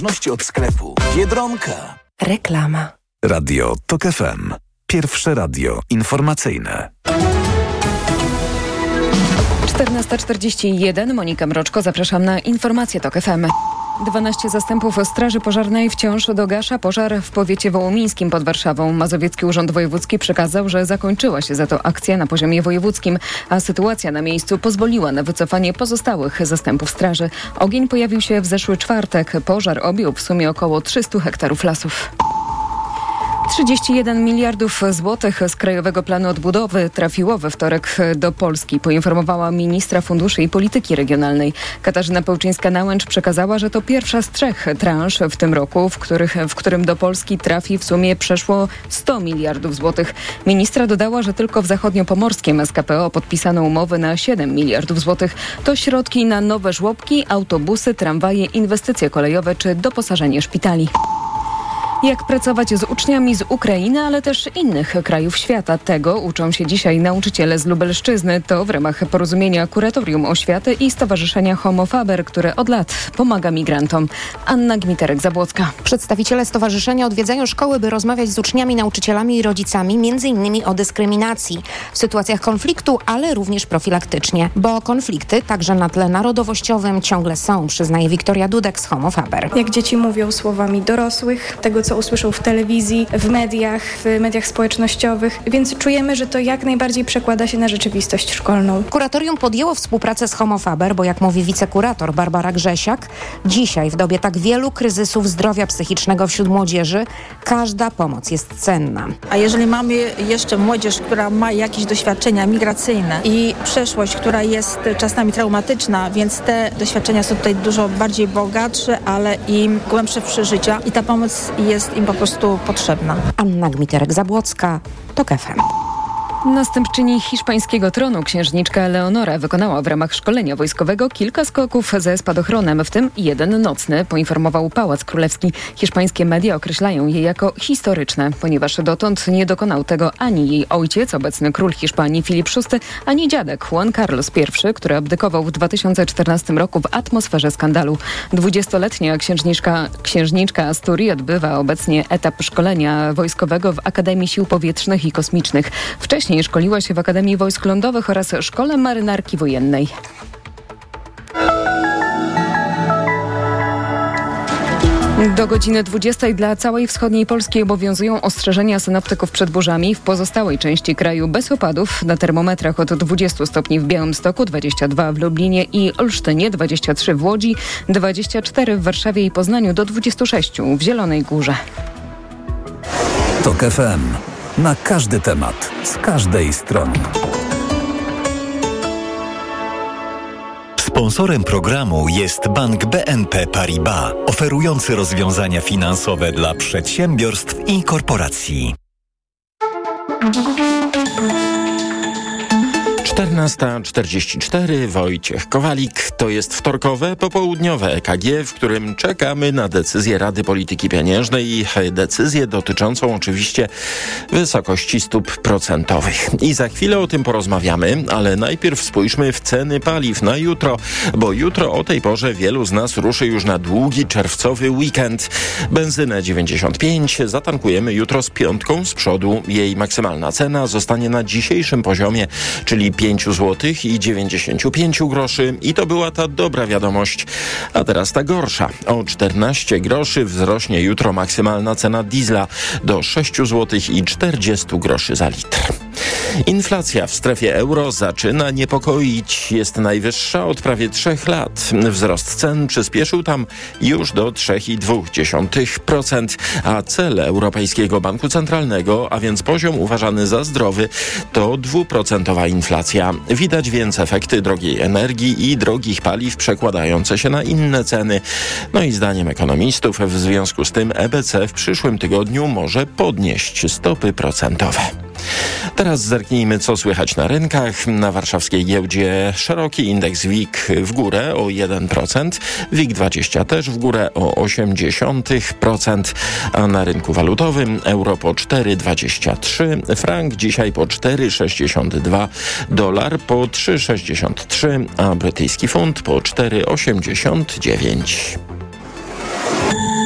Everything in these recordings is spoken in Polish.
od sklepu. Biedronka. Reklama. Radio TOK FM. Pierwsze radio informacyjne. 14:41. Monika Mroczko, zapraszam na informacje TOK FM. 12 zastępów Straży Pożarnej wciąż dogasza pożar w powiecie wołomińskim pod Warszawą. Mazowiecki Urząd Wojewódzki przekazał, że zakończyła się za to akcja na poziomie wojewódzkim, a sytuacja na miejscu pozwoliła na wycofanie pozostałych zastępów straży. Ogień pojawił się w zeszły czwartek. Pożar objął w sumie około 300 hektarów lasów. 31 miliardów złotych z Krajowego Planu Odbudowy trafiło we wtorek do Polski, poinformowała ministra funduszy i polityki regionalnej. Katarzyna Pełczyńska-Nałęcz przekazała, że to pierwsza z 3 transz w tym roku, w którym do Polski trafi w sumie przeszło 100 miliardów złotych. Ministra dodała, że tylko w zachodniopomorskim SKPO podpisano umowy na 7 miliardów złotych. To środki na nowe żłobki, autobusy, tramwaje, inwestycje kolejowe czy doposażenie szpitali. Jak pracować z uczniami z Ukrainy, ale też innych krajów świata. Tego uczą się dzisiaj nauczyciele z Lubelszczyzny. To w ramach porozumienia Kuratorium Oświaty i Stowarzyszenia Homo Faber, które od lat pomaga migrantom. Anna Gmiterek-Zabłocka. Przedstawiciele stowarzyszenia odwiedzają szkoły, by rozmawiać z uczniami, nauczycielami i rodzicami, m.in. o dyskryminacji w sytuacjach konfliktu, ale również profilaktycznie. Bo konflikty, także na tle narodowościowym, ciągle są, przyznaje Wiktoria Dudek z Homo Faber. Jak dzieci mówią słowami dorosłych, tego co usłyszą w telewizji, w mediach społecznościowych, więc czujemy, że to jak najbardziej przekłada się na rzeczywistość szkolną. Kuratorium podjęło współpracę z Homo Faber, bo jak mówi wicekurator Barbara Grzesiak, dzisiaj w dobie tak wielu kryzysów zdrowia psychicznego wśród młodzieży, każda pomoc jest cenna. A jeżeli mamy jeszcze młodzież, która ma jakieś doświadczenia migracyjne i przeszłość, która jest czasami traumatyczna, więc te doświadczenia są tutaj dużo bardziej bogatsze, ale i głębsze przeżycia i ta pomoc jest im po prostu potrzebna. Anna Gmiterek-Zabłocka, TOK FM. Następczyni hiszpańskiego tronu księżniczka Leonora wykonała w ramach szkolenia wojskowego kilka skoków ze spadochronem, w tym jeden nocny, poinformował Pałac Królewski. Hiszpańskie media określają je jako historyczne, ponieważ dotąd nie dokonał tego ani jej ojciec, obecny król Hiszpanii Filip VI, ani dziadek Juan Carlos I, który abdykował w 2014 roku w atmosferze skandalu. 20-letnia księżniczka Asturii odbywa obecnie etap szkolenia wojskowego w Akademii Sił Powietrznych i Kosmicznych. Wcześniej szkoliła się w Akademii Wojsk Lądowych oraz Szkole Marynarki Wojennej. Do godziny 20 dla całej wschodniej Polski obowiązują ostrzeżenia synoptyków przed burzami. W pozostałej części kraju bez opadów. Na termometrach od 20 stopni w Białymstoku, 22 w Lublinie i Olsztynie, 23 w Łodzi, 24 w Warszawie i Poznaniu, do 26 w Zielonej Górze. TOK FM. Na każdy temat, z każdej strony. Sponsorem programu jest Bank BNP Paribas, oferujący rozwiązania finansowe dla przedsiębiorstw i korporacji. 14:44. Wojciech Kowalik. To jest wtorkowe, popołudniowe EKG, w którym czekamy na decyzję Rady Polityki Pieniężnej. Decyzję dotyczącą oczywiście wysokości stóp procentowych. I za chwilę o tym porozmawiamy, ale najpierw spójrzmy w ceny paliw na jutro, bo jutro o tej porze wielu z nas ruszy już na długi czerwcowy weekend. Benzynę 95 zatankujemy jutro z piątką z przodu. Jej maksymalna cena zostanie na dzisiejszym poziomie, czyli 5 zł i 95 groszy i to była ta dobra wiadomość. A teraz ta gorsza. O 14 groszy wzrośnie jutro maksymalna cena diesla do 6 zł i 40 groszy za litr. Inflacja w strefie euro zaczyna niepokoić. Jest najwyższa od prawie 3 lat. Wzrost cen przyspieszył tam już do 3,2%, a cel Europejskiego Banku Centralnego, a więc poziom uważany za zdrowy, to 2% inflacja. Widać więc efekty drogiej energii i drogich paliw przekładające się na inne ceny. No i zdaniem ekonomistów w związku z tym EBC w przyszłym tygodniu może podnieść stopy procentowe. Teraz zerknijmy, co słychać na rynkach. Na warszawskiej giełdzie szeroki indeks WIG w górę o 1%, WIG20 też w górę o 0,8%, a na rynku walutowym euro po 4,23, frank dzisiaj po 4,62, dolar po 3,63, a brytyjski funt po 4,89.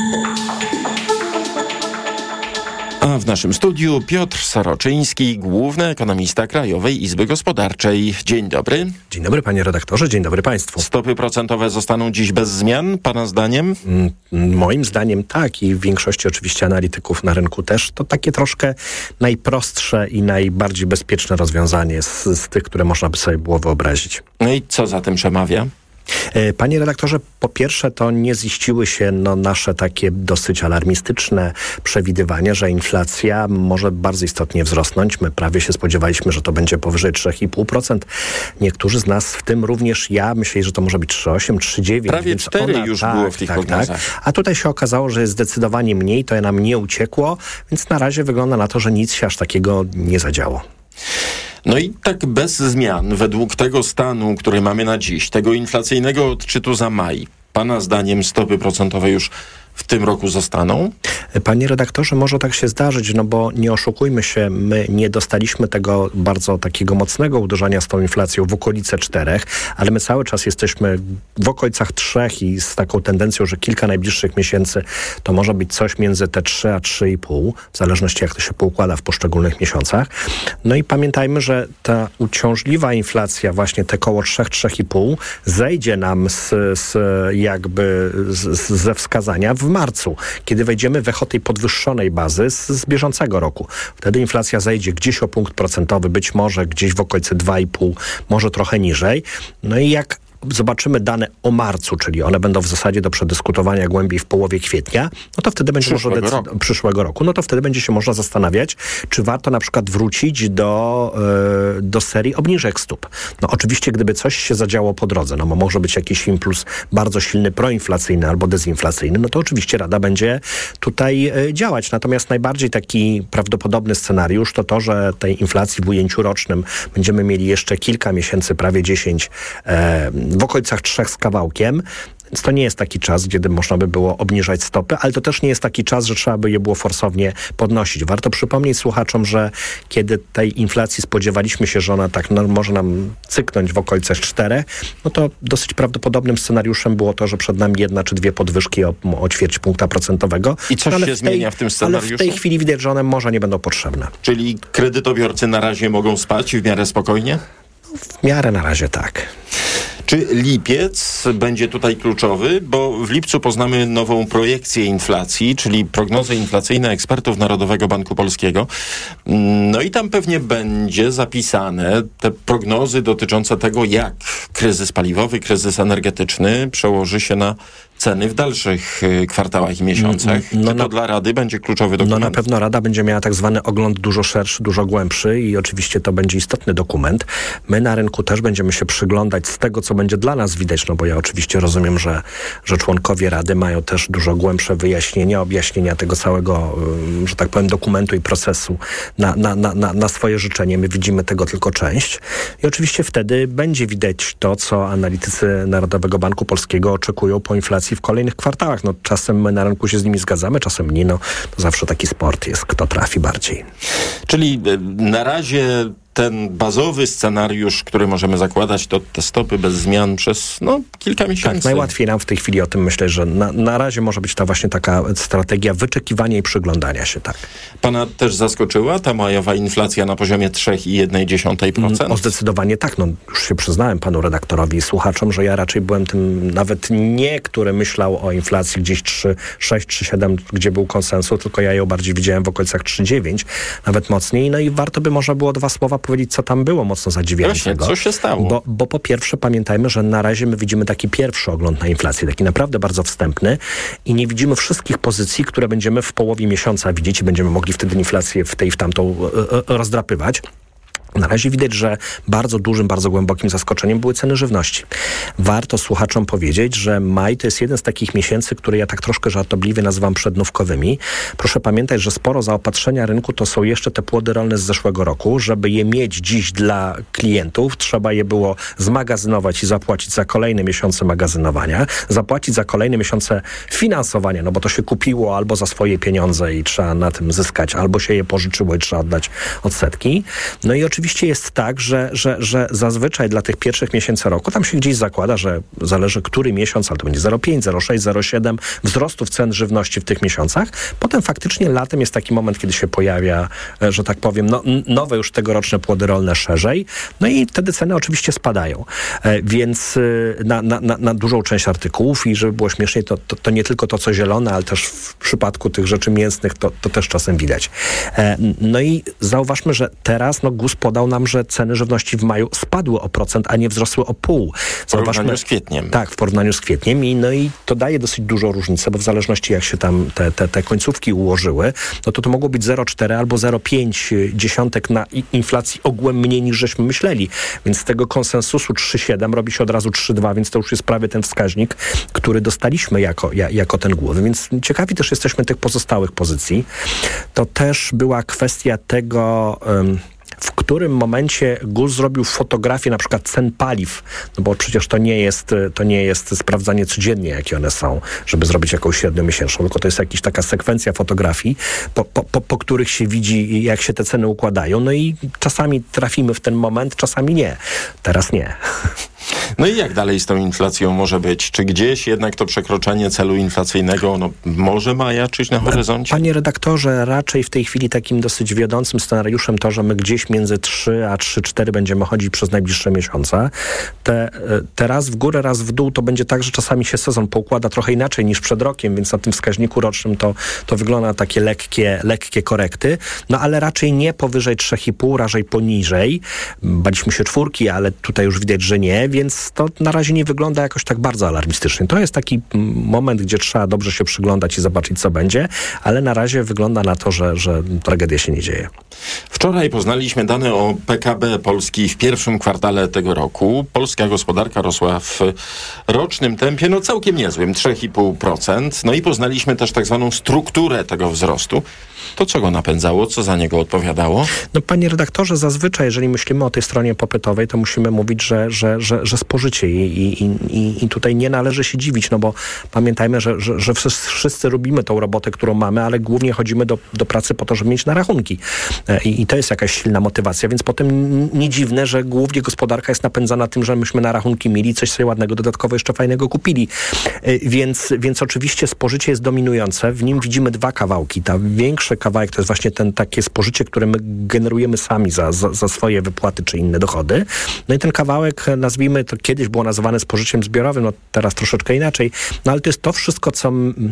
w naszym studiu Piotr Soroczyński, główny ekonomista Krajowej Izby Gospodarczej. Dzień dobry. Dzień dobry panie redaktorze, dzień dobry państwu. Stopy procentowe zostaną dziś bez zmian, pana zdaniem? Moim zdaniem tak i w większości oczywiście analityków na rynku też. To takie troszkę najprostsze i najbardziej bezpieczne rozwiązanie z tych, które można by sobie było wyobrazić. No i co za tym przemawia? Panie redaktorze, po pierwsze to nie ziściły się nasze takie dosyć alarmistyczne przewidywania, że inflacja może bardzo istotnie wzrosnąć. My prawie się spodziewaliśmy, że to będzie powyżej 3,5%. Niektórzy z nas, w tym również ja, myśleli, że to może być 3,8, 3,9. Prawie 4 już było w tych prognozach. Tak. A tutaj się okazało, że jest zdecydowanie mniej, to nam nie uciekło, więc na razie wygląda na to, że nic się aż takiego nie zadziało. No i tak bez zmian, według tego stanu, który mamy na dziś, tego inflacyjnego odczytu za maj, pana zdaniem stopy procentowe już w tym roku zostaną? Panie redaktorze, może tak się zdarzyć, no bo nie oszukujmy się, my nie dostaliśmy tego bardzo takiego mocnego uderzenia z tą inflacją w okolice 4, ale my cały czas jesteśmy w okolicach 3 i z taką tendencją, że kilka najbliższych miesięcy to może być coś między te 3 a 3,5, w zależności jak to się poukłada w poszczególnych miesiącach. No i pamiętajmy, że ta uciążliwa inflacja, właśnie te koło 3-3,5 zejdzie nam ze wskazania w marcu, kiedy wejdziemy w echo tej podwyższonej bazy z bieżącego roku. Wtedy inflacja zejdzie gdzieś o punkt procentowy, być może gdzieś w okolicy 2,5, może trochę niżej. No i jak zobaczymy dane o marcu, czyli one będą w zasadzie do przedyskutowania głębiej w połowie kwietnia, no to wtedy będzie przyszłego roku. No to wtedy będzie się można zastanawiać, czy warto na przykład wrócić do serii obniżek stóp. No oczywiście, gdyby coś się zadziało po drodze, no bo może być jakiś impuls bardzo silny proinflacyjny albo dezinflacyjny, no to oczywiście Rada będzie tutaj działać. Natomiast najbardziej taki prawdopodobny scenariusz to, że tej inflacji w ujęciu rocznym będziemy mieli jeszcze kilka miesięcy, prawie 10, w okolicach 3 z kawałkiem. Więc to nie jest taki czas, kiedy można by było obniżać stopy, ale to też nie jest taki czas, że trzeba by je było forsownie podnosić. Warto przypomnieć słuchaczom, że kiedy tej inflacji spodziewaliśmy się, że ona tak może nam cyknąć w okolicach 4, no to dosyć prawdopodobnym scenariuszem było to, że przed nami 1 czy 2 podwyżki o ćwierć punkta procentowego. I coś się zmienia w tym scenariuszu? Ale w tej chwili widać, że one może nie będą potrzebne. Czyli kredytobiorcy na razie mogą spać w miarę spokojnie? W miarę na razie tak. Czy lipiec będzie tutaj kluczowy? Bo w lipcu poznamy nową projekcję inflacji, czyli prognozy inflacyjne ekspertów Narodowego Banku Polskiego. No i tam pewnie będzie zapisane te prognozy dotyczące tego, jak kryzys paliwowy, kryzys energetyczny przełoży się na ceny w dalszych kwartałach i miesiącach. Czy to dla Rady będzie kluczowy dokument? No na pewno Rada będzie miała tak zwany ogląd dużo szerszy, dużo głębszy i oczywiście to będzie istotny dokument. My na rynku też będziemy się przyglądać z tego, co będzie dla nas widać, no bo ja oczywiście rozumiem, że członkowie Rady mają też dużo głębsze wyjaśnienia, objaśnienia tego całego, że tak powiem, dokumentu i procesu na swoje życzenie. My widzimy tego tylko część i oczywiście wtedy będzie widać to, co analitycy Narodowego Banku Polskiego oczekują po inflacji w kolejnych kwartałach. No czasem my na rynku się z nimi zgadzamy, czasem nie. No to zawsze taki sport jest, kto trafi bardziej. Czyli na razie ten bazowy scenariusz, który możemy zakładać, to te stopy bez zmian przez kilka miesięcy. Tak, najłatwiej nam w tej chwili o tym myśleć, że na razie może być ta właśnie taka strategia wyczekiwania i przyglądania się, tak. Pana też zaskoczyła ta majowa inflacja na poziomie 3,1%? O, zdecydowanie tak. No, już się przyznałem panu redaktorowi i słuchaczom, że ja raczej byłem tym nawet nie, który myślał o inflacji gdzieś 3,6, 3,7, gdzie był konsensus, tylko ja ją bardziej widziałem w okolicach 3,9, nawet mocniej. No i warto by można było 2 słowa powiedzieć, co tam było mocno zadziwiającego. Właśnie, co się stało? Bo po pierwsze pamiętajmy, że na razie my widzimy taki pierwszy ogląd na inflację, taki naprawdę bardzo wstępny i nie widzimy wszystkich pozycji, które będziemy w połowie miesiąca widzieć i będziemy mogli wtedy inflację w tej w tamtą rozdrapywać. Na razie widać, że bardzo dużym, bardzo głębokim zaskoczeniem były ceny żywności. Warto słuchaczom powiedzieć, że maj to jest jeden z takich miesięcy, które ja tak troszkę żartobliwie nazywam przednówkowymi. Proszę pamiętać, że sporo zaopatrzenia rynku to są jeszcze te płody rolne z zeszłego roku. Żeby je mieć dziś dla klientów, trzeba je było zmagazynować i zapłacić za kolejne miesiące magazynowania, zapłacić za kolejne miesiące finansowania, no bo to się kupiło albo za swoje pieniądze i trzeba na tym zyskać, albo się je pożyczyło i trzeba oddać odsetki. No i oczywiście rzeczywiście jest tak, że zazwyczaj dla tych pierwszych miesięcy roku tam się gdzieś zakłada, że zależy który miesiąc, ale to będzie 0,5, 0,6, 0,7 wzrostów cen żywności w tych miesiącach. Potem faktycznie latem jest taki moment, kiedy się pojawia, że tak powiem, nowe już tegoroczne płody rolne szerzej. No i wtedy ceny oczywiście spadają. Więc na dużą część artykułów i żeby było śmieszniej, to nie tylko to, co zielone, ale też w przypadku tych rzeczy mięsnych to też czasem widać. No i zauważmy, że teraz GUS podał nam, że ceny żywności w maju spadły o 1%, a nie wzrosły o 0,5%. W porównaniu z kwietniem. Tak, w porównaniu z kwietniem. I to daje dosyć dużą różnicę, bo w zależności jak się tam te końcówki ułożyły, to mogło być 0,4 albo 0,5 na inflacji ogółem mniej niż żeśmy myśleli. Więc z tego konsensusu 3,7 robi się od razu 3,2, więc to już jest prawie ten wskaźnik, który dostaliśmy jako ten główny. Więc ciekawi też jesteśmy tych pozostałych pozycji. To też była kwestia tego, w którym momencie GUS zrobił fotografię na przykład cen paliw, no bo przecież to nie jest sprawdzanie codziennie, jakie one są, żeby zrobić jakąś średniomiesięczną, tylko to jest jakaś taka sekwencja fotografii, po których się widzi, jak się te ceny układają. No i czasami trafimy w ten moment, czasami nie. Teraz nie. No i jak dalej z tą inflacją może być? Czy gdzieś jednak to przekroczenie celu inflacyjnego może majaczyć na horyzoncie? Panie redaktorze, raczej w tej chwili takim dosyć wiodącym scenariuszem to, że my gdzieś między 3 a 3,4 będziemy chodzić przez najbliższe miesiące. Te raz w górę, raz w dół to będzie tak, że czasami się sezon poukłada trochę inaczej niż przed rokiem, więc na tym wskaźniku rocznym to wygląda na takie lekkie korekty, no ale raczej nie powyżej 3,5, raczej poniżej. Baliśmy się 4, ale tutaj już widać, że nie, więc to na razie nie wygląda jakoś tak bardzo alarmistycznie. To jest taki moment, gdzie trzeba dobrze się przyglądać i zobaczyć, co będzie, ale na razie wygląda na to, że tragedia się nie dzieje. Wczoraj poznaliśmy dane o PKB Polski w pierwszym kwartale tego roku. Polska gospodarka rosła w rocznym tempie, całkiem niezłym, 3,5%. No i poznaliśmy też tak zwaną strukturę tego wzrostu. To co go napędzało? Co za niego odpowiadało? Panie redaktorze, zazwyczaj, jeżeli myślimy o tej stronie popytowej, to musimy mówić, że spożycie i tutaj nie należy się dziwić, bo pamiętajmy, że wszyscy robimy tą robotę, którą mamy, ale głównie chodzimy do pracy po to, żeby mieć na rachunki. I to jest jakaś silna motywacja, więc potem nie dziwne, że głównie gospodarka jest napędzana tym, że myśmy na rachunki mieli, coś sobie ładnego, dodatkowo jeszcze fajnego kupili. Więc oczywiście spożycie jest dominujące. W nim widzimy dwa kawałki. Ta większy kawałek to jest właśnie takie spożycie, które my generujemy sami za swoje wypłaty czy inne dochody. No i ten kawałek, nazwijmy to, kiedyś było nazywane spożyciem zbiorowym, teraz troszeczkę inaczej, ale to jest to wszystko, co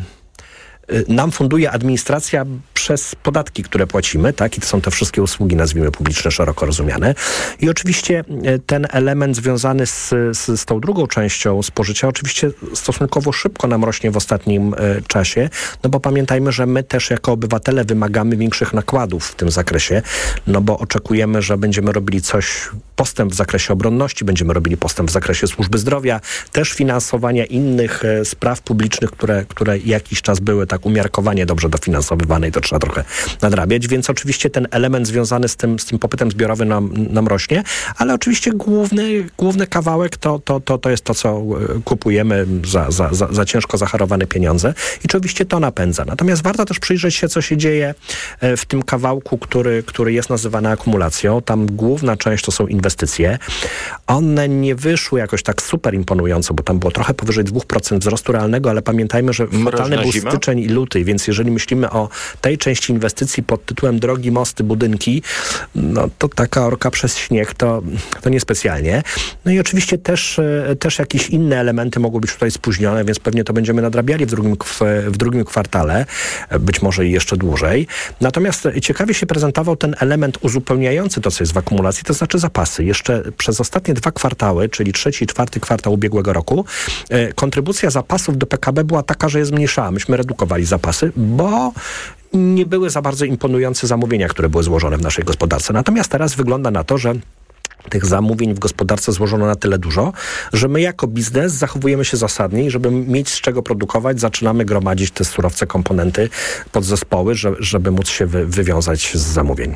nam funduje administracja przez podatki, które płacimy, tak? I to są te wszystkie usługi, nazwijmy, publiczne, szeroko rozumiane. I oczywiście ten element związany z tą drugą częścią spożycia oczywiście stosunkowo szybko nam rośnie w ostatnim czasie, bo pamiętajmy, że my też jako obywatele wymagamy większych nakładów w tym zakresie, bo oczekujemy, że będziemy robili postęp w zakresie obronności, będziemy robili postęp w zakresie służby zdrowia, też finansowania innych spraw publicznych, które jakiś czas były tak umiarkowanie dobrze dofinansowywane i to trzeba trochę nadrabiać, więc oczywiście ten element związany z tym popytem zbiorowym nam rośnie, ale oczywiście główny kawałek to jest to, co kupujemy za ciężko zaharowane pieniądze i oczywiście to napędza. Natomiast warto też przyjrzeć się, co się dzieje w tym kawałku, który jest nazywany akumulacją. Tam główna część to są inwestycje. One nie wyszły jakoś tak super imponująco, bo tam było trochę powyżej 2% wzrostu realnego, ale pamiętajmy, że fatalny był styczeń i luty, więc jeżeli myślimy o tej części inwestycji pod tytułem drogi, mosty, budynki, to taka orka przez śnieg to niespecjalnie. No i oczywiście też jakieś inne elementy mogły być tutaj spóźnione, więc pewnie to będziemy nadrabiali w drugim kwartale, być może i jeszcze dłużej. Natomiast ciekawie się prezentował ten element uzupełniający to, co jest w akumulacji, to znaczy zapasy. Jeszcze przez ostatnie 2 kwartały, czyli 3. i 4. kwartał ubiegłego roku, kontrybucja zapasów do PKB była taka, że je zmniejszała. Myśmy redukowali zapasy, bo nie były za bardzo imponujące zamówienia, które były złożone w naszej gospodarce. Natomiast teraz wygląda na to, że tych zamówień w gospodarce złożono na tyle dużo, że my jako biznes zachowujemy się zasadnie i żeby mieć z czego produkować, zaczynamy gromadzić te surowce, komponenty, podzespoły, żeby móc się wywiązać z zamówień.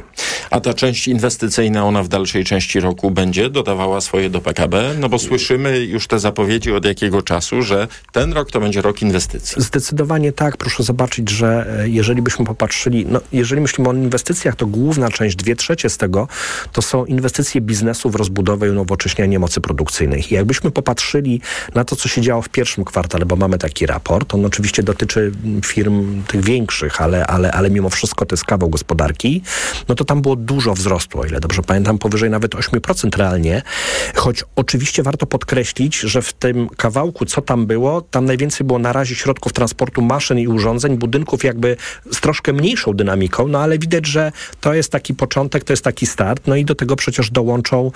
A ta część inwestycyjna, ona w dalszej części roku będzie dodawała swoje do PKB? No bo słyszymy już te zapowiedzi od jakiego czasu, że ten rok to będzie rok inwestycji. Zdecydowanie tak. Proszę zobaczyć, że jeżeli byśmy popatrzyli, jeżeli myślimy o inwestycjach, to główna część, 2/3 z tego, to są inwestycje biznesu w rozbudowę i unowocześnianie mocy produkcyjnych. I jakbyśmy popatrzyli na to, co się działo w pierwszym kwartale, bo mamy taki raport, on oczywiście dotyczy firm tych większych, ale mimo wszystko to jest kawał gospodarki, no to tam było dużo wzrostu, o ile dobrze pamiętam, powyżej nawet 8% realnie, choć oczywiście warto podkreślić, że w tym kawałku, co tam było, tam najwięcej było na razie środków transportu, maszyn i urządzeń, budynków jakby z troszkę mniejszą dynamiką, no ale widać, że to jest taki początek, to jest taki start, no i do tego przecież dołączą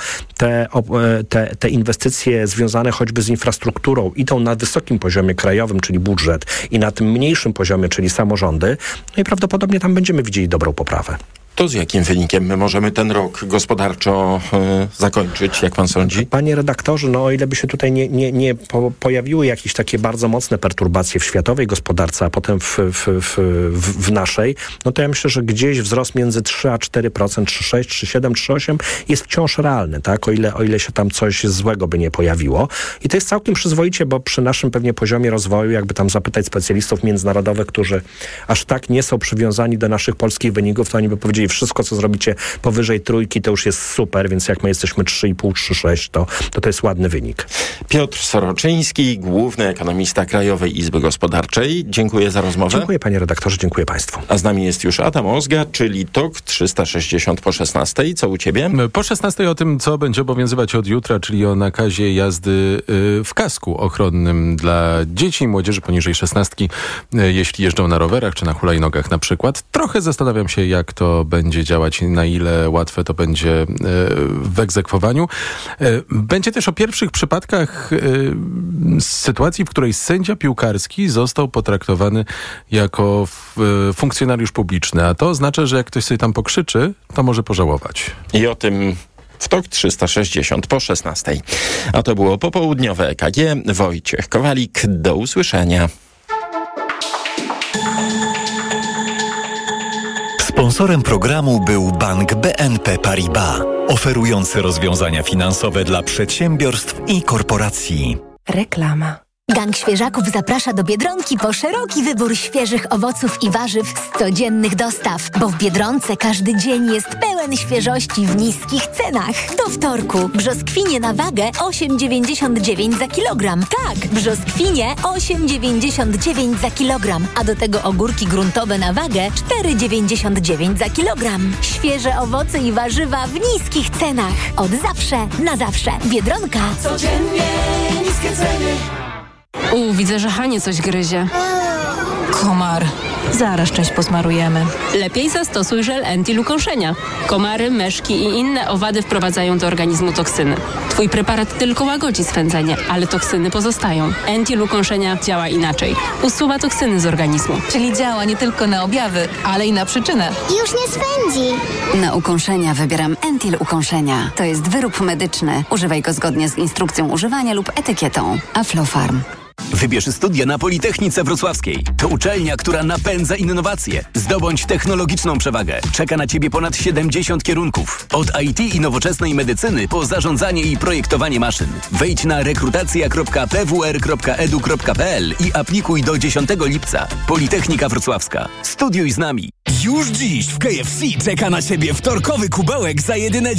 te inwestycje związane choćby z infrastrukturą, idą na wysokim poziomie krajowym, czyli budżet, i na tym mniejszym poziomie, czyli samorządy, no i prawdopodobnie tam będziemy widzieli dobrą poprawę. To z jakim wynikiem my możemy ten rok gospodarczo zakończyć, jak pan sądzi? Panie redaktorze, no o ile by się tutaj nie pojawiły jakieś takie bardzo mocne perturbacje w światowej gospodarce, a potem w naszej, no to ja myślę, że gdzieś wzrost między 3 a 4%, 3,6, 3,7, 3,8 jest wciąż realny, tak? O ile się tam coś złego by nie pojawiło. I to jest całkiem przyzwoicie, bo przy naszym pewnie poziomie rozwoju, jakby tam zapytać specjalistów międzynarodowych, którzy aż tak nie są przywiązani do naszych polskich wyników, to oni by powiedzieli, wszystko, co zrobicie powyżej 3, to już jest super, więc jak my jesteśmy 3,5, 3,6, to jest ładny wynik. Piotr Soroczyński, główny ekonomista Krajowej Izby Gospodarczej. Dziękuję za rozmowę. Dziękuję panie redaktorze, dziękuję państwu. A z nami jest już Adam Ozga, czyli TOK 360 po 16. Co u ciebie? Po 16 o tym, co będzie obowiązywać od jutra, czyli o nakazie jazdy w kasku ochronnym dla dzieci i młodzieży poniżej 16, jeśli jeżdżą na rowerach czy na hulajnogach na przykład. Trochę zastanawiam się, jak to będzie działać, na ile łatwe to będzie w egzekwowaniu. Będzie też o pierwszych przypadkach sytuacji, w której sędzia piłkarski został potraktowany jako funkcjonariusz publiczny, a to oznacza, że jak ktoś sobie tam pokrzyczy, to może pożałować. I o tym w TOK 360 po 16. A to było popołudniowe EKG. Wojciech Kowalik, do usłyszenia. Sponsorem programu był Bank BNP Paribas, oferujący rozwiązania finansowe dla przedsiębiorstw i korporacji. Reklama. Gang Świeżaków zaprasza do Biedronki po szeroki wybór świeżych owoców i warzyw z codziennych dostaw, bo w Biedronce każdy dzień jest pełen świeżości w niskich cenach. Do wtorku brzoskwinie na wagę 8,99 za kilogram. Tak, brzoskwinie 8,99 za kilogram, a do tego ogórki gruntowe na wagę 4,99 za kilogram. Świeże owoce i warzywa w niskich cenach. Od zawsze na zawsze. Biedronka. Codziennie niskie ceny. Widzę, że Hanie coś gryzie. Komar. Zaraz część posmarujemy. Lepiej zastosuj żel Entil-ukąszenia. Komary, myszki i inne owady wprowadzają do organizmu toksyny. Twój preparat tylko łagodzi swędzenie, ale toksyny pozostają. Entil-ukąszenia działa inaczej. Usuwa toksyny z organizmu. Czyli działa nie tylko na objawy, ale i na przyczynę. Już nie swędzi. Na ukąszenia wybieram Entil-ukąszenia. To jest wyrób medyczny. Używaj go zgodnie z instrukcją używania lub etykietą. Aflofarm. Wybierz studia na Politechnice Wrocławskiej. To uczelnia, która napędza innowacje. Zdobądź technologiczną przewagę. Czeka na Ciebie ponad 70 kierunków. Od IT i nowoczesnej medycyny po zarządzanie i projektowanie maszyn. Wejdź na rekrutacja.pwr.edu.pl i aplikuj do 10 lipca. Politechnika Wrocławska. Studiuj z nami. Już dziś w KFC czeka na Ciebie wtorkowy kubełek za jedyne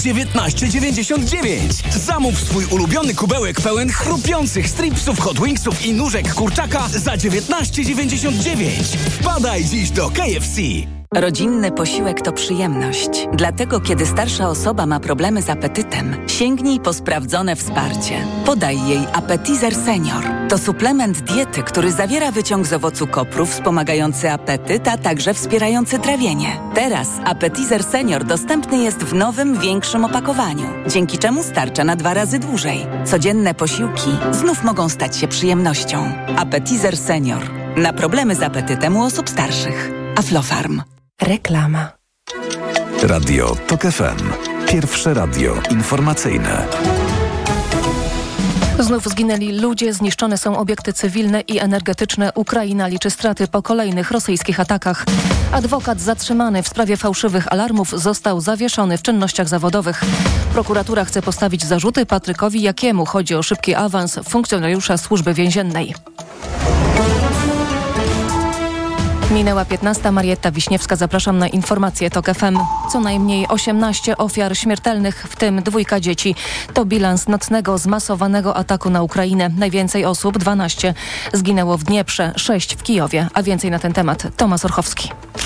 19,99. Zamów swój ulubiony kubełek pełen chrupiących stripsów, hot wingsów i nóżek kurczaka za 19,99. Wpadaj dziś do KFC. Rodzinny posiłek to przyjemność. Dlatego, kiedy starsza osoba ma problemy z apetytem, sięgnij po sprawdzone wsparcie. Podaj jej Appetizer Senior. To suplement diety, który zawiera wyciąg z owocu kopru wspomagający apetyt, a także wspierający trawienie. Teraz Appetizer Senior dostępny jest w nowym, większym opakowaniu, dzięki czemu starcza na 2 razy dłużej. Codzienne posiłki znów mogą stać się przyjemnością. Appetizer Senior. Na problemy z apetytem u osób starszych. Aflofarm. Reklama. Radio TOK FM. Pierwsze radio informacyjne. Znów zginęli ludzie, zniszczone są obiekty cywilne i energetyczne. Ukraina liczy straty po kolejnych rosyjskich atakach. Adwokat zatrzymany w sprawie fałszywych alarmów został zawieszony w czynnościach zawodowych. Prokuratura chce postawić zarzuty Patrykowi Jakiemu. Chodzi o szybki awans funkcjonariusza Służby Więziennej. Minęła 15. Marietta Wiśniewska. Zapraszam na informacje TOK FM. Co najmniej 18 ofiar śmiertelnych, w tym 2 dzieci. To bilans nocnego zmasowanego ataku na Ukrainę. Najwięcej osób, 12, zginęło w Dnieprze, 6 w Kijowie. A więcej na ten temat Tomasz Orchowski.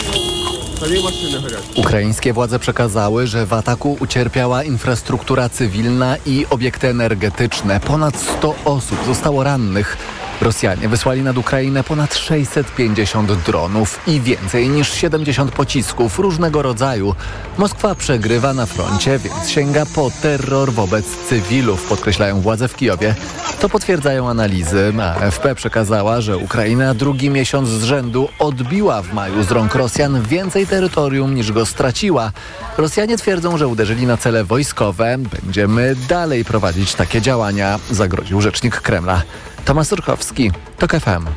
Ukraińskie władze przekazały, że w ataku ucierpiała infrastruktura cywilna i obiekty energetyczne. Ponad 100 osób zostało rannych. Rosjanie wysłali nad Ukrainę ponad 650 dronów i więcej niż 70 pocisków różnego rodzaju. Moskwa przegrywa na froncie, więc sięga po terror wobec cywilów, podkreślają władze w Kijowie. To potwierdzają analizy. AFP przekazała, że Ukraina drugi miesiąc z rzędu odbiła w maju z rąk Rosjan więcej terytorium niż go straciła. Rosjanie twierdzą, że uderzyli na cele wojskowe. Będziemy dalej prowadzić takie działania, zagroził rzecznik Kremla. Tomasz Surkowski, TOK FM.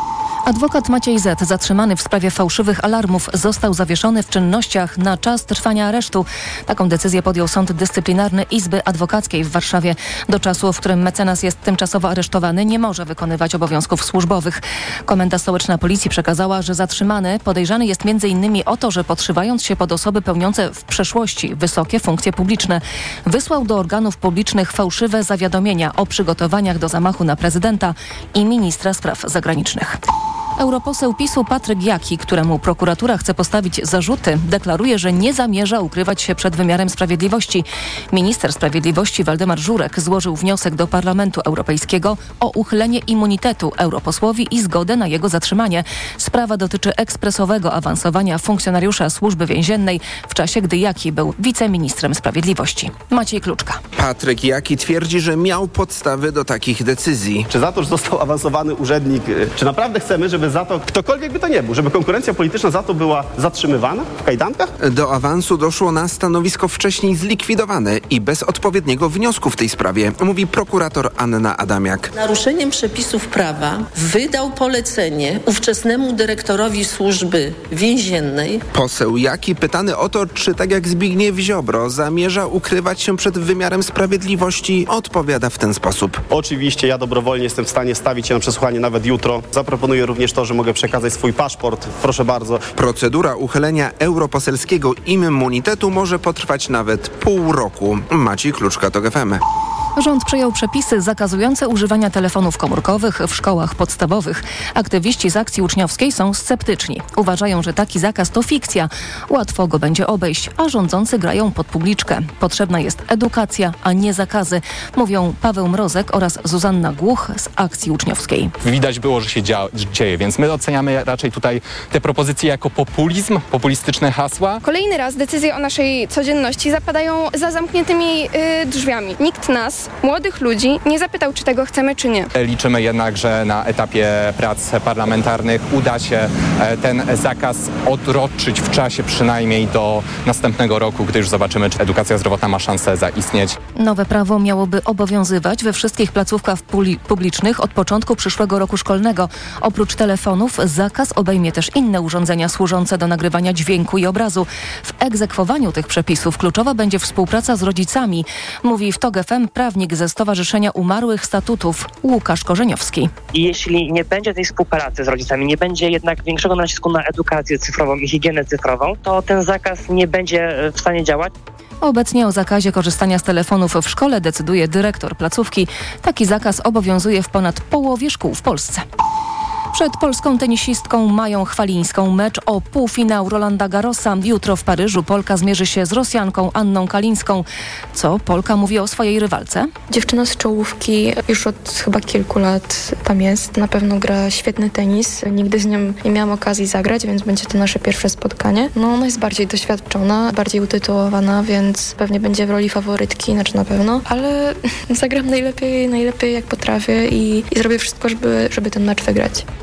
Adwokat Maciej Z., zatrzymany w sprawie fałszywych alarmów, został zawieszony w czynnościach na czas trwania aresztu. Taką decyzję podjął Sąd Dyscyplinarny Izby Adwokackiej w Warszawie. Do czasu, w którym mecenas jest tymczasowo aresztowany, nie może wykonywać obowiązków służbowych. Komenda Stołeczna Policji przekazała, że zatrzymany podejrzany jest m.in. o to, że podszywając się pod osoby pełniące w przeszłości wysokie funkcje publiczne, wysłał do organów publicznych fałszywe zawiadomienia o przygotowaniach do zamachu na prezydenta i ministra spraw zagranicznych. Europoseł PiS-u Patryk Jaki, któremu prokuratura chce postawić zarzuty, deklaruje, że nie zamierza ukrywać się przed wymiarem sprawiedliwości. Minister sprawiedliwości Waldemar Żurek złożył wniosek do Parlamentu Europejskiego o uchylenie immunitetu europosłowi i zgodę na jego zatrzymanie. Sprawa dotyczy ekspresowego awansowania funkcjonariusza Służby Więziennej w czasie, gdy Jaki był wiceministrem sprawiedliwości. Maciej Kluczka. Patryk Jaki twierdzi, że miał podstawy do takich decyzji. Czy za to, że został awansowany urzędnik, czy naprawdę chcemy, żeby za to, ktokolwiek by to nie był, żeby konkurencja polityczna za to była zatrzymywana w kajdankach? Do awansu doszło na stanowisko wcześniej zlikwidowane i bez odpowiedniego wniosku w tej sprawie, mówi prokurator Anna Adamiak. Naruszeniem przepisów prawa wydał polecenie ówczesnemu dyrektorowi Służby Więziennej. Poseł Jaki pytany o to, czy tak jak Zbigniew Ziobro zamierza ukrywać się przed wymiarem sprawiedliwości, odpowiada w ten sposób. Oczywiście ja dobrowolnie jestem w stanie stawić się na przesłuchanie nawet jutro. Zaproponuję również to, że mogę przekazać swój paszport. Proszę bardzo. Procedura uchylenia europoselskiego immunitetu może potrwać nawet pół roku. Maciej Kluczka, TOK FM. Rząd przyjął przepisy zakazujące używania telefonów komórkowych w szkołach podstawowych. Aktywiści z akcji uczniowskiej są sceptyczni. Uważają, że taki zakaz to fikcja. Łatwo go będzie obejść, a rządzący grają pod publiczkę. Potrzebna jest edukacja, a nie zakazy, mówią Paweł Mrozek oraz Zuzanna Głuch z akcji uczniowskiej. Widać było, że się dzieje, więc my oceniamy raczej tutaj te propozycje jako populizm, populistyczne hasła. Kolejny raz decyzje o naszej codzienności zapadają za zamkniętymi drzwiami. Nikt nas, młodych ludzi, nie zapytał, czy tego chcemy, czy nie. Liczymy jednak, że na etapie prac parlamentarnych uda się ten zakaz odroczyć w czasie przynajmniej do następnego roku, gdy już zobaczymy, czy edukacja zdrowotna ma szansę zaistnieć. Nowe prawo miałoby obowiązywać we wszystkich placówkach publicznych od początku przyszłego roku szkolnego. Oprócz telefonów zakaz obejmie też inne urządzenia służące do nagrywania dźwięku i obrazu. W egzekwowaniu tych przepisów kluczowa będzie współpraca z rodzicami, mówi w TOK FM prawnik ze Stowarzyszenia Umarłych Statutów Łukasz Korzeniowski. I jeśli nie będzie tej współpracy z rodzicami, nie będzie jednak większego nacisku na edukację cyfrową i higienę cyfrową, to ten zakaz nie będzie w stanie działać. Obecnie o zakazie korzystania z telefonów w szkole decyduje dyrektor placówki. Taki zakaz obowiązuje w ponad połowie szkół w Polsce. Przed polską tenisistką Mają Chwalińską mecz o półfinał Rolanda Garrosa. Jutro w Paryżu Polka zmierzy się z Rosjanką Anną Kalińską. Co Polka mówi o swojej rywalce? Dziewczyna z czołówki już od chyba kilku lat tam jest. Na pewno gra świetny tenis. Nigdy z nią nie miałam okazji zagrać, więc będzie to nasze pierwsze spotkanie. No ona jest bardziej doświadczona, bardziej utytułowana, więc pewnie będzie w roli faworytki, znaczy na pewno. Ale zagram najlepiej jak potrafię i zrobię wszystko, żeby ten mecz wygrać.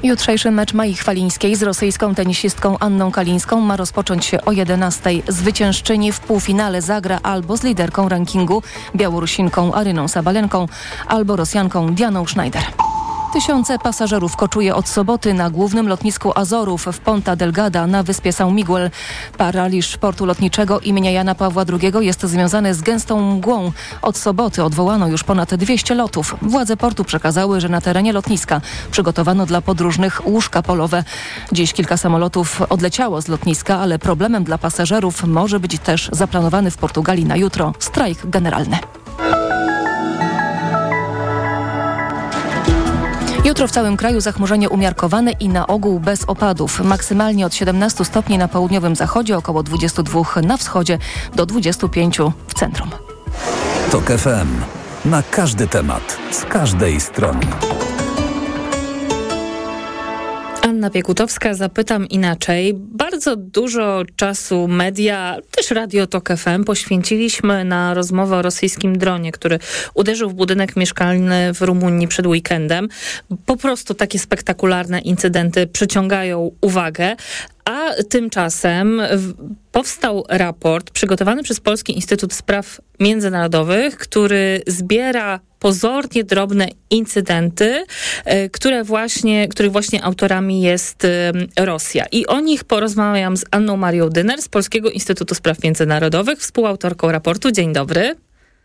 Jutrzejszy mecz Mai Chwalińskiej z rosyjską tenisistką Anną Kalińską ma rozpocząć się o 11:00. Zwyciężczyni w półfinale zagra albo z liderką rankingu Białorusinką Aryną Sabalenką, albo Rosjanką Dianą Schneider. Tysiące pasażerów koczuje od soboty na głównym lotnisku Azorów w Ponta Delgada na wyspie São Miguel. Paraliż portu lotniczego imienia Jana Pawła II jest związany z gęstą mgłą. Od soboty odwołano już ponad 200 lotów. Władze portu przekazały, że na terenie lotniska przygotowano dla podróżnych łóżka polowe. Dziś kilka samolotów odleciało z lotniska, ale problemem dla pasażerów może być też zaplanowany w Portugalii na jutro strajk generalny. Jutro w całym kraju zachmurzenie umiarkowane i na ogół bez opadów. Maksymalnie od 17 stopni na południowym zachodzie, około 22 na wschodzie, do 25 w centrum. TOK FM. Na każdy temat, z każdej strony. Anna Piekutowska, zapytam inaczej. Bardzo dużo czasu media, też Radio TOK FM poświęciliśmy na rozmowę o rosyjskim dronie, który uderzył w budynek mieszkalny w Rumunii przed weekendem. Po prostu takie spektakularne incydenty przyciągają uwagę. A tymczasem powstał raport przygotowany przez Polski Instytut Spraw Międzynarodowych, który zbiera pozornie drobne incydenty, których właśnie autorami jest Rosja. I o nich porozmawiam z Anną Marią Dyner z Polskiego Instytutu Spraw Międzynarodowych, współautorką raportu. Dzień dobry.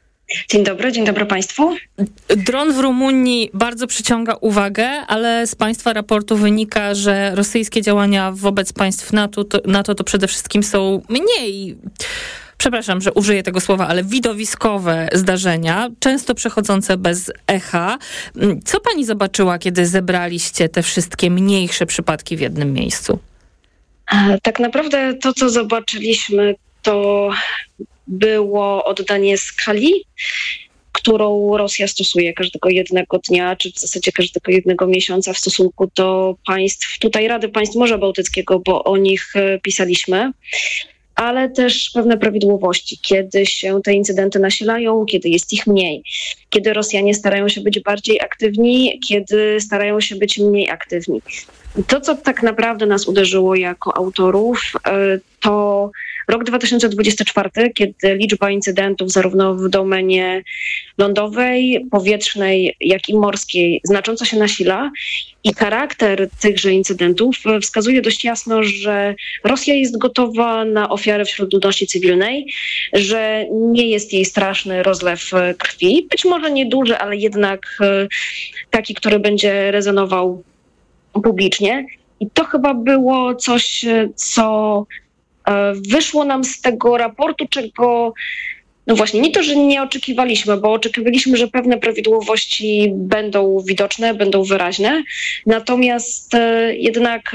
Dzień dobry Państwu. Dron w Rumunii bardzo przyciąga uwagę, ale z Państwa raportu wynika, że rosyjskie działania wobec państw NATO to przede wszystkim są mniej, przepraszam, że użyję tego słowa, ale widowiskowe zdarzenia, często przechodzące bez echa. Co pani zobaczyła, kiedy zebraliście te wszystkie mniejsze przypadki w jednym miejscu? Tak naprawdę to, co zobaczyliśmy, to było oddanie skali, którą Rosja stosuje każdego jednego dnia, czy w zasadzie każdego jednego miesiąca w stosunku do państw, tutaj Rady Państw Morza Bałtyckiego, bo o nich pisaliśmy, ale też pewne prawidłowości, kiedy się te incydenty nasilają, kiedy jest ich mniej, kiedy Rosjanie starają się być bardziej aktywni, kiedy starają się być mniej aktywni. I to, co tak naprawdę nas uderzyło jako autorów, to rok 2024, kiedy liczba incydentów zarówno w domenie lądowej, powietrznej, jak i morskiej znacząco się nasila i charakter tychże incydentów wskazuje dość jasno, że Rosja jest gotowa na ofiarę wśród ludności cywilnej, że nie jest jej straszny rozlew krwi, być może nieduży, ale jednak taki, który będzie rezonował publicznie. I to chyba było coś, co wyszło nam z tego raportu, czego no właśnie nie to, że nie oczekiwaliśmy, bo oczekiwaliśmy, że pewne prawidłowości będą widoczne, będą wyraźne, natomiast jednak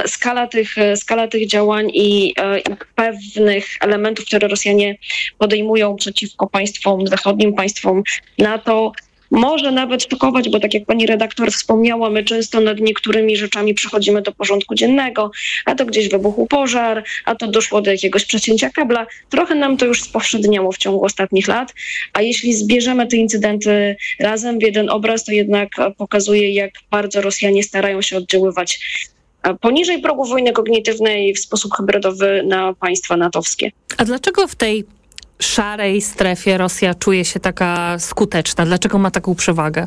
skala tych działań i pewnych elementów, które Rosjanie podejmują przeciwko państwom zachodnim, państwom NATO, może nawet szokować, bo tak jak pani redaktor wspomniała, my często nad niektórymi rzeczami przechodzimy do porządku dziennego, a to gdzieś wybuchł pożar, a to doszło do jakiegoś przecięcia kabla. Trochę nam to już spowszedniało w ciągu ostatnich lat, a jeśli zbierzemy te incydenty razem w jeden obraz, to jednak pokazuje, jak bardzo Rosjanie starają się oddziaływać poniżej progu wojny kognitywnej w sposób hybrydowy na państwa natowskie. A dlaczego w tej szarej strefie Rosja czuje się taka skuteczna? Dlaczego ma taką przewagę?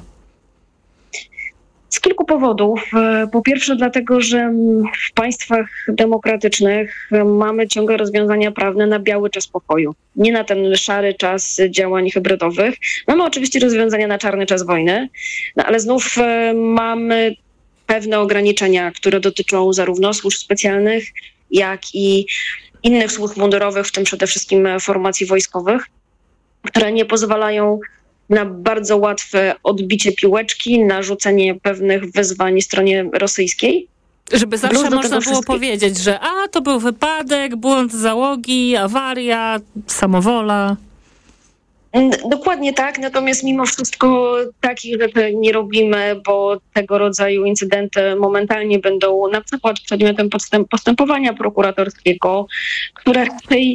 Z kilku powodów. Po pierwsze dlatego, że w państwach demokratycznych mamy ciągle rozwiązania prawne na biały czas pokoju. Nie na ten szary czas działań hybrydowych. Mamy oczywiście rozwiązania na czarny czas wojny, no ale znów mamy pewne ograniczenia, które dotyczą zarówno służb specjalnych, jak i innych służb mundurowych, w tym przede wszystkim formacji wojskowych, które nie pozwalają na bardzo łatwe odbicie piłeczki, na rzucenie pewnych wyzwań stronie rosyjskiej. Żeby zawsze można było powiedzieć, że to był wypadek, błąd załogi, awaria, samowola. Dokładnie tak, natomiast mimo wszystko takich rzeczy nie robimy, bo tego rodzaju incydenty momentalnie będą na przykład przedmiotem postępowania prokuratorskiego, które raczej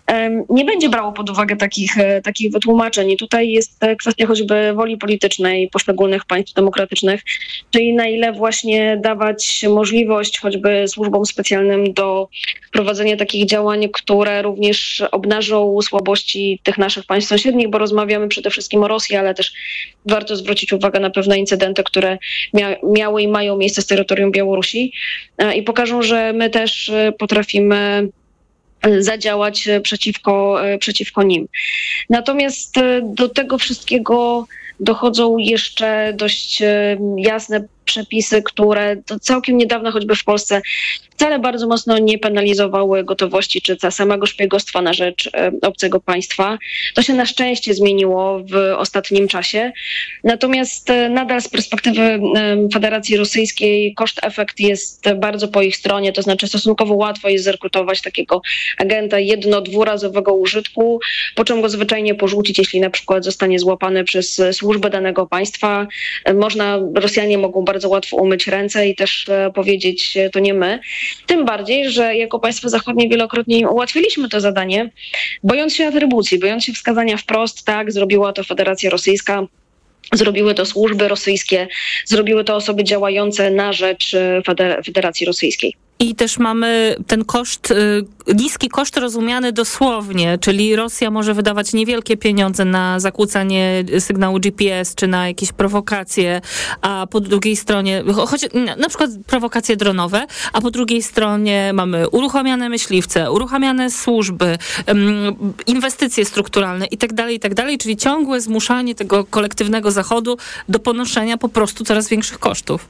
nie będzie brało pod uwagę takich wytłumaczeń. I tutaj jest kwestia choćby woli politycznej poszczególnych państw demokratycznych, czyli na ile właśnie dawać możliwość choćby służbom specjalnym do prowadzenia takich działań, które również obnażą słabości tych naszych państw sąsiednich, bo rozmawiamy przede wszystkim o Rosji, ale też warto zwrócić uwagę na pewne incydenty, które miały i mają miejsce z terytorium Białorusi i pokażą, że my też potrafimy zadziałać przeciwko nim. Natomiast do tego wszystkiego dochodzą jeszcze dość jasne przepisy, które całkiem niedawno choćby w Polsce wcale bardzo mocno nie penalizowały gotowości czy samego szpiegostwa na rzecz obcego państwa. To się na szczęście zmieniło w ostatnim czasie. Natomiast nadal z perspektywy Federacji Rosyjskiej koszt-efekt jest bardzo po ich stronie, to znaczy stosunkowo łatwo jest zrekrutować takiego agenta jedno-dwurazowego użytku, po czym go zwyczajnie porzucić, jeśli na przykład zostanie złapany przez służbę danego państwa. Rosjanie mogą bardzo łatwo umyć ręce i też powiedzieć, to nie my. Tym bardziej, że jako państwo zachodnie wielokrotnie im ułatwiliśmy to zadanie, bojąc się atrybucji, bojąc się wskazania wprost, tak, zrobiła to Federacja Rosyjska, zrobiły to służby rosyjskie, zrobiły to osoby działające na rzecz Federacji Rosyjskiej. I też mamy ten niski koszt rozumiany dosłownie, czyli Rosja może wydawać niewielkie pieniądze na zakłócanie sygnału GPS czy na jakieś prowokacje, a po drugiej stronie, na przykład prowokacje dronowe, a po drugiej stronie mamy uruchamiane myśliwce, uruchamiane służby, inwestycje strukturalne itd., czyli ciągłe zmuszanie tego kolektywnego Zachodu do ponoszenia po prostu coraz większych kosztów.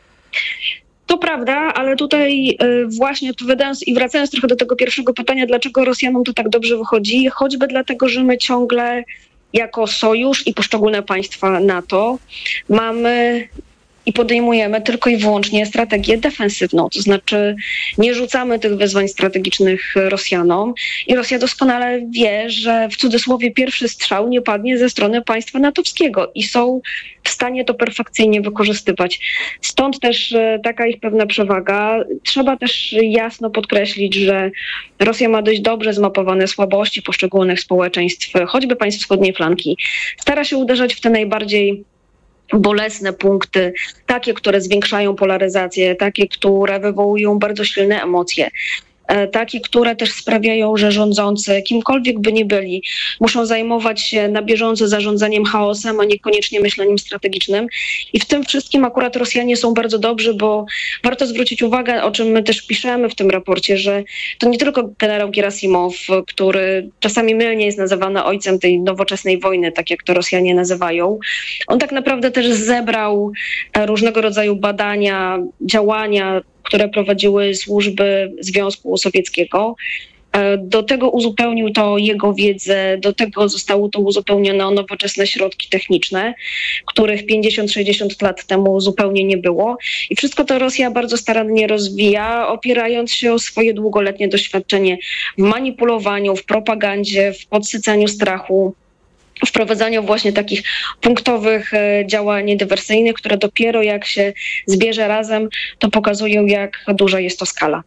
To prawda, ale tutaj właśnie odpowiadając i wracając trochę do tego pierwszego pytania, dlaczego Rosjanom to tak dobrze wychodzi, choćby dlatego, że my ciągle jako sojusz i poszczególne państwa NATO mamy i podejmujemy tylko i wyłącznie strategię defensywną, to znaczy nie rzucamy tych wyzwań strategicznych Rosjanom i Rosja doskonale wie, że w cudzysłowie pierwszy strzał nie padnie ze strony państwa natowskiego i są w stanie to perfekcyjnie wykorzystywać. Stąd też taka ich pewna przewaga. Trzeba też jasno podkreślić, że Rosja ma dość dobrze zmapowane słabości poszczególnych społeczeństw, choćby państw wschodniej flanki. Stara się uderzać w te najbardziej bolesne punkty, takie, które zwiększają polaryzację, takie, które wywołują bardzo silne emocje, takie, które też sprawiają, że rządzący, kimkolwiek by nie byli, muszą zajmować się na bieżąco zarządzaniem chaosem, a niekoniecznie myśleniem strategicznym. I w tym wszystkim akurat Rosjanie są bardzo dobrzy, bo warto zwrócić uwagę, o czym my też piszemy w tym raporcie, że to nie tylko generał Gerasimow, który czasami mylnie jest nazywany ojcem tej nowoczesnej wojny, tak jak to Rosjanie nazywają. On tak naprawdę też zebrał różnego rodzaju badania, działania, które prowadziły służby Związku Sowieckiego. Do tego uzupełnił to jego wiedzę, do tego zostało to uzupełnione o nowoczesne środki techniczne, których 50-60 lat temu zupełnie nie było. I wszystko to Rosja bardzo starannie rozwija, opierając się o swoje długoletnie doświadczenie w manipulowaniu, w propagandzie, w podsycaniu strachu, wprowadzaniu właśnie takich punktowych działań dywersyjnych, które dopiero jak się zbierze razem, to pokazują, jak duża jest to skala.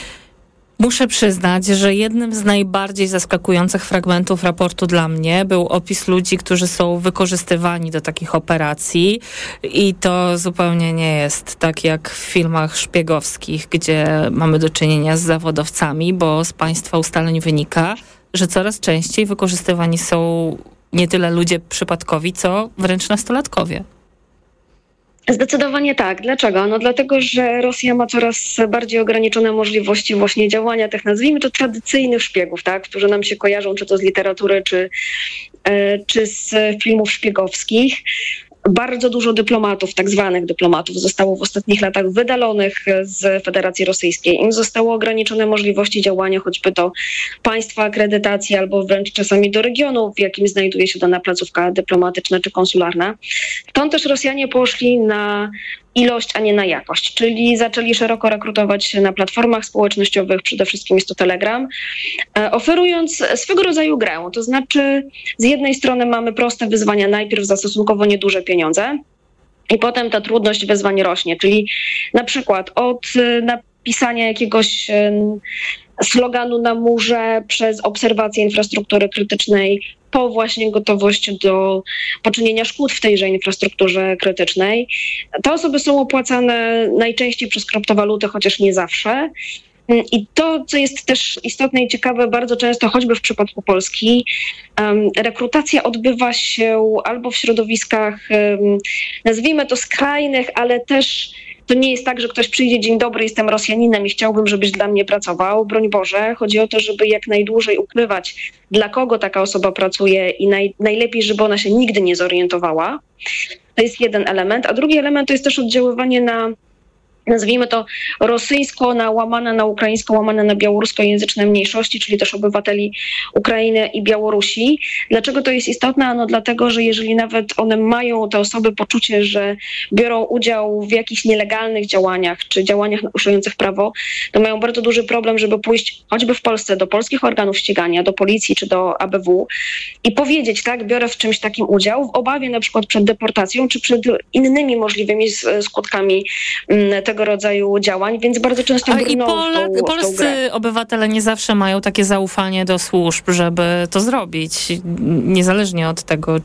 Muszę przyznać, że jednym z najbardziej zaskakujących fragmentów raportu dla mnie był opis ludzi, którzy są wykorzystywani do takich operacji i to zupełnie nie jest tak jak w filmach szpiegowskich, gdzie mamy do czynienia z zawodowcami, bo z państwa ustaleń wynika, że coraz częściej wykorzystywani są nie tyle ludzie przypadkowi, co wręcz nastolatkowie. Zdecydowanie tak. Dlaczego? No dlatego, że Rosja ma coraz bardziej ograniczone możliwości właśnie działania tych, nazwijmy to, tradycyjnych szpiegów, tak, którzy nam się kojarzą czy to z literatury, czy z filmów szpiegowskich. Bardzo dużo dyplomatów, tak zwanych dyplomatów, zostało w ostatnich latach wydalonych z Federacji Rosyjskiej. Im zostało ograniczone możliwości działania choćby do państwa akredytacji albo wręcz czasami do regionu, w jakim znajduje się dana placówka dyplomatyczna czy konsularna. Stąd też Rosjanie poszli na ilość, a nie na jakość, czyli zaczęli szeroko rekrutować na platformach społecznościowych, przede wszystkim jest to Telegram, oferując swego rodzaju grę. To znaczy z jednej strony mamy proste wyzwania, najpierw za stosunkowo nieduże pieniądze i potem ta trudność wyzwań rośnie, czyli na przykład od napisania jakiegoś sloganu na murze, przez obserwację infrastruktury krytycznej, po właśnie gotowość do poczynienia szkód w tejże infrastrukturze krytycznej. Te osoby są opłacane najczęściej przez kryptowaluty, chociaż nie zawsze. I to, co jest też istotne i ciekawe, bardzo często, choćby w przypadku Polski, rekrutacja odbywa się albo w środowiskach, nazwijmy to skrajnych, ale też to nie jest tak, że ktoś przyjdzie, dzień dobry, jestem Rosjaninem i chciałbym, żebyś dla mnie pracował. Broń Boże, chodzi o to, żeby jak najdłużej ukrywać, dla kogo taka osoba pracuje i najlepiej, żeby ona się nigdy nie zorientowała. To jest jeden element. A drugi element to jest też oddziaływanie na, nazwijmy to, rosyjsko, łamane na ukraińsko, łamane na białoruskojęzyczne mniejszości, czyli też obywateli Ukrainy i Białorusi. Dlaczego to jest istotne? No dlatego, że jeżeli nawet one mają, te osoby, poczucie, że biorą udział w jakichś nielegalnych działaniach, czy działaniach naruszujących prawo, to mają bardzo duży problem, żeby pójść choćby w Polsce do polskich organów ścigania, do policji, czy do ABW i powiedzieć, tak, biorę w czymś takim udział, w obawie na przykład przed deportacją, czy przed innymi możliwymi skutkami tego rodzaju działań, więc bardzo często brną w tą polscy grę. obywatele nie zawsze mają takie zaufanie do służb, żeby to zrobić, niezależnie od tego,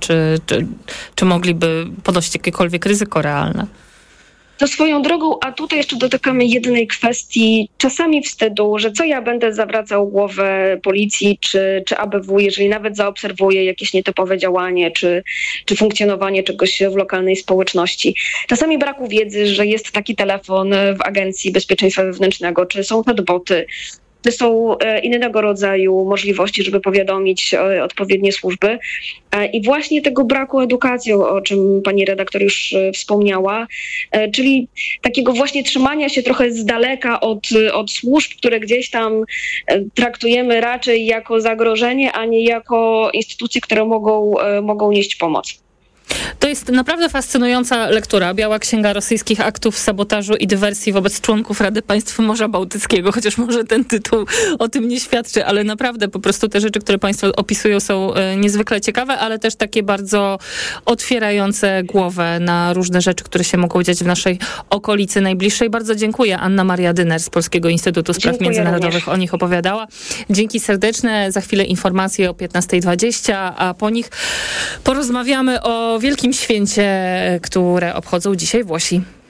czy mogliby ponosić jakiekolwiek ryzyko realne. To swoją drogą, a tutaj jeszcze dotykamy jednej kwestii, czasami wstydu, że co ja będę zawracał głowę policji czy ABW, jeżeli nawet zaobserwuję jakieś nietypowe działanie czy funkcjonowanie czegoś w lokalnej społeczności. Czasami braku wiedzy, że jest taki telefon w Agencji Bezpieczeństwa Wewnętrznego, czy są chatboty, czy są innego rodzaju możliwości, żeby powiadomić odpowiednie służby. I właśnie tego braku edukacji, o czym pani redaktor już wspomniała, czyli takiego właśnie trzymania się trochę z daleka od służb, które gdzieś tam traktujemy raczej jako zagrożenie, a nie jako instytucje, które mogą nieść pomoc. To jest naprawdę fascynująca lektura. Biała Księga rosyjskich aktów sabotażu i dywersji wobec członków Rady Państw Morza Bałtyckiego, chociaż może ten tytuł o tym nie świadczy, ale naprawdę po prostu te rzeczy, które państwo opisują, są niezwykle ciekawe, ale też takie bardzo otwierające głowę na różne rzeczy, które się mogą dziać w naszej okolicy najbliższej. Bardzo dziękuję. Anna Maria Dyner z Polskiego Instytutu Spraw Międzynarodowych również o nich opowiadała. Dzięki serdeczne. Za chwilę informacje o 15:20, a po nich porozmawiamy o wielkim święcie, które obchodzą dzisiaj Włosi.